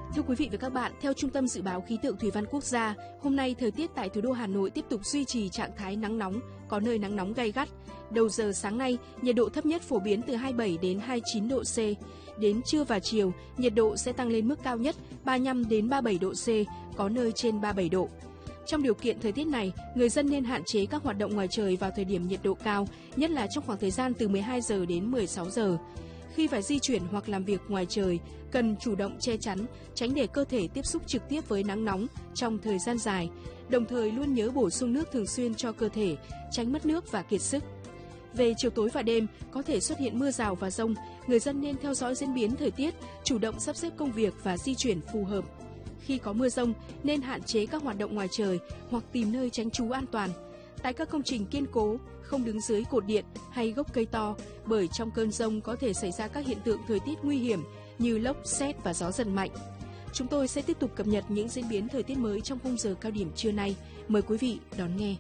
Thưa quý vị và các bạn, theo Trung tâm Dự báo Khí tượng Thủy văn Quốc gia, hôm nay thời tiết tại thủ đô Hà Nội tiếp tục duy trì trạng thái nắng nóng, có nơi nắng nóng gay gắt. Đầu giờ sáng nay, nhiệt độ thấp nhất phổ biến từ 27 đến 29 độ C. Đến trưa và chiều, nhiệt độ sẽ tăng lên mức cao nhất 35 đến 37 độ C, có nơi trên 37 độ. Trong điều kiện thời tiết này, người dân nên hạn chế các hoạt động ngoài trời vào thời điểm nhiệt độ cao, nhất là trong khoảng thời gian từ 12 giờ đến 16 giờ. Khi phải di chuyển hoặc làm việc ngoài trời, cần chủ động che chắn, tránh để cơ thể tiếp xúc trực tiếp với nắng nóng trong thời gian dài, đồng thời luôn nhớ bổ sung nước thường xuyên cho cơ thể, tránh mất nước và kiệt sức. Về chiều tối và đêm, có thể xuất hiện mưa rào và dông, người dân nên theo dõi diễn biến thời tiết, chủ động sắp xếp công việc và di chuyển phù hợp. Khi có mưa dông, nên hạn chế các hoạt động ngoài trời hoặc tìm nơi tránh trú an toàn. Tại các công trình kiên cố, không đứng dưới cột điện hay gốc cây to, bởi trong cơn dông có thể xảy ra các hiện tượng thời tiết nguy hiểm như lốc, sét và gió giật mạnh. Chúng tôi sẽ tiếp tục cập nhật những diễn biến thời tiết mới trong khung giờ cao điểm trưa nay. Mời quý vị đón nghe.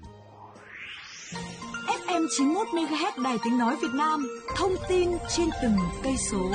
FM 91 MHz Đài Tiếng nói Việt Nam, thông tin trên từng cây số.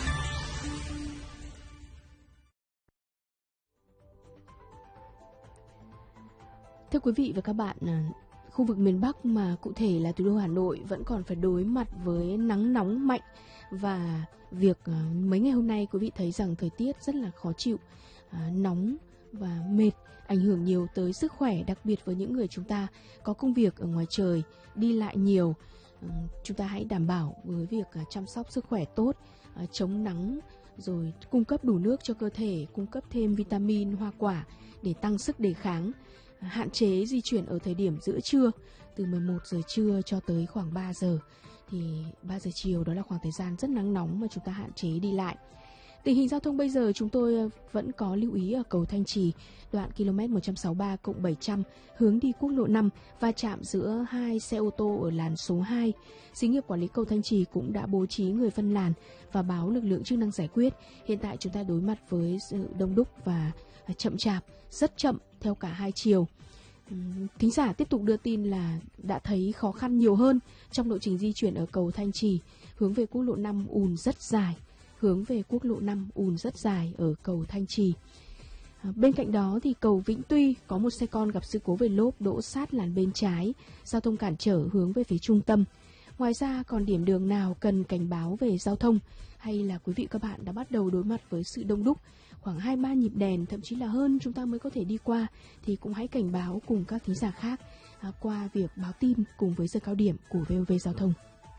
Thưa quý vị và các bạn, khu vực miền Bắc mà cụ thể là thủ đô Hà Nội vẫn còn phải đối mặt với nắng nóng mạnh và việc mấy ngày hôm nay quý vị thấy rằng thời tiết rất là khó chịu, nóng và mệt, ảnh hưởng nhiều tới sức khỏe, đặc biệt với những người chúng ta có công việc ở ngoài trời, đi lại nhiều. Chúng ta hãy đảm bảo với việc chăm sóc sức khỏe tốt, chống nắng, rồi cung cấp đủ nước cho cơ thể, cung cấp thêm vitamin, hoa quả để tăng sức đề kháng. Hạn chế di chuyển ở thời điểm giữa trưa, từ 11 giờ trưa cho tới khoảng 3 giờ. Thì 3 giờ chiều đó là khoảng thời gian rất nắng nóng mà chúng ta hạn chế đi lại. Tình hình giao thông bây giờ chúng tôi vẫn có lưu ý ở cầu Thanh Trì, đoạn km 163+700 hướng đi quốc lộ 5 va chạm giữa hai xe ô tô ở làn số 2. Xí nghiệp quản lý cầu Thanh Trì cũng đã bố trí người phân làn và báo lực lượng chức năng giải quyết. Hiện tại chúng ta đối mặt với sự đông đúc và chậm chạp, rất chậm theo cả hai chiều. Thính giả tiếp tục đưa tin là đã thấy khó khăn nhiều hơn trong lộ trình di chuyển ở cầu Thanh Trì, hướng về quốc lộ 5 ùn rất dài. Hướng về quốc lộ 5 ùn rất dài ở cầu Thanh Trì. Bên cạnh đó thì cầu Vĩnh Tuy có một xe con gặp sự cố về lốp đỗ sát làn bên trái, giao thông cản trở hướng về phía trung tâm. Ngoài ra còn điểm đường nào cần cảnh báo về giao thông hay là quý vị các bạn đã bắt đầu đối mặt với sự đông đúc, khoảng 2-3 nhịp đèn thậm chí là hơn chúng ta mới có thể đi qua, thì cũng hãy cảnh báo cùng các thính giả khác qua việc báo tin cùng với giờ cao điểm của VOV Giao thông.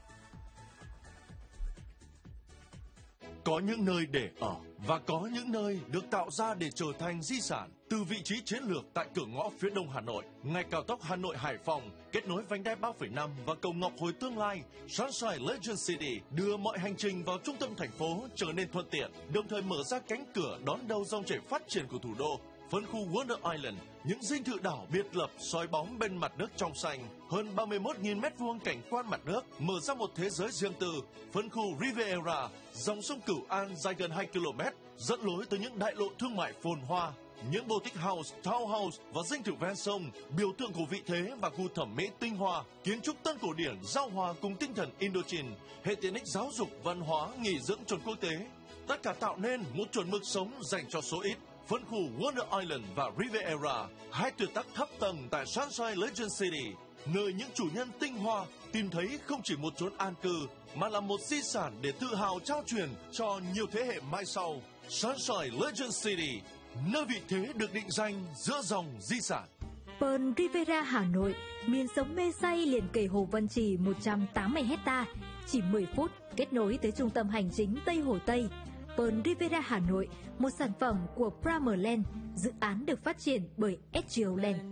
Có những nơi để ở và có những nơi được tạo ra để trở thành di sản. Từ vị trí chiến lược tại cửa ngõ phía đông Hà Nội, ngay cao tốc Hà Nội - Hải Phòng, kết nối vành đai 3,5 và cầu Ngọc Hồi tương lai, Sunshine Legend City đưa mọi hành trình vào trung tâm thành phố trở nên thuận tiện, đồng thời mở ra cánh cửa đón đầu dòng chảy phát triển của thủ đô. Phân khu Wonder Island, những dinh thự đảo biệt lập soi bóng bên mặt nước trong xanh, hơn 31.000 m2 cảnh quan mặt nước, mở ra một thế giới riêng tư. Phân khu Riviera, dòng sông Cửu An dài gần 2 km, dẫn lối tới những đại lộ thương mại phồn hoa. Những boutique house, townhouse và dinh thự ven sông, biểu tượng của vị thế và khu thẩm mỹ tinh hoa, kiến trúc tân cổ điển giao hòa cùng tinh thần Indochine, hệ tiện ích giáo dục, văn hóa, nghỉ dưỡng chuẩn quốc tế. Tất cả tạo nên một chuẩn mực sống dành cho số ít. Phân khu Wonder Island và Riviera, hai tuyệt tác thấp tầng tại Sunshine Legend City, nơi những chủ nhân tinh hoa tìm thấy không chỉ một chốn an cư, mà là một di sản để tự hào trao truyền cho nhiều thế hệ mai sau. Sunshine Legend City, nơi vị thế được định danh giữa dòng di sản. Pearl Riviera Hà Nội, miền sống mê say liền kề Hồ Văn Trì 180 hecta, chỉ 10 phút kết nối tới trung tâm hành chính Tây Hồ Tây. Pearl Riviera Hà Nội, một sản phẩm của Primer Land, dự án được phát triển bởi SGO Land.